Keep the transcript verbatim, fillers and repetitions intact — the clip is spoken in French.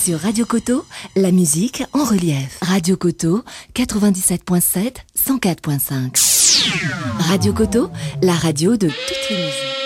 Sur Radio Coteau, la musique en relief. Radio Coteau, quatre-vingt-dix-sept virgule sept, cent quatre virgule cinq. Radio Coteau, la radio de toutes les